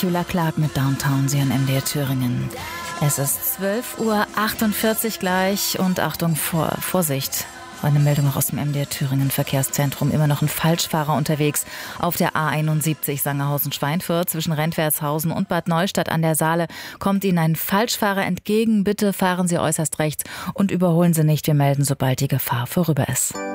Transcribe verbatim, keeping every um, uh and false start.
Jula Clark mit Downtown, Sie an M D R Thüringen. Es ist zwölf Uhr achtundvierzig gleich und Achtung, vor, Vorsicht. Eine Meldung auch aus dem M D R Thüringen Verkehrszentrum. Immer noch ein Falschfahrer unterwegs auf der A einundsiebzig Sangerhausen-Schweinfurt zwischen Rentwertshausen und Bad Neustadt an der Saale. Kommt Ihnen ein Falschfahrer entgegen, bitte fahren Sie äußerst rechts und überholen Sie nicht. Wir melden, sobald die Gefahr vorüber ist.